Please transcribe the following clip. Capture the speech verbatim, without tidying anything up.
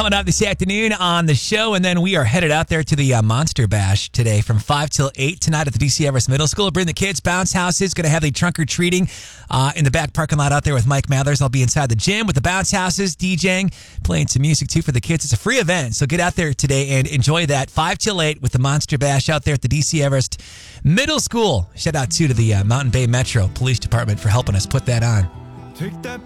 Coming up this afternoon on the show, and then we are headed out there to the uh, Monster Bash today from five till eight tonight at the D C Everest Middle School. Bring the kids. Bounce House is going to have the trunk or treating uh, in the back parking lot out there with Mike Mathers. I'll be inside the gym with the Bounce Houses, DJing, playing some music too for the kids. It's a free event, so get out there today and enjoy that. five till eight with the Monster Bash out there at the D C Everest Middle School. Shout out too to the uh, Mountain Bay Metro Police Department for helping us put that on. Take that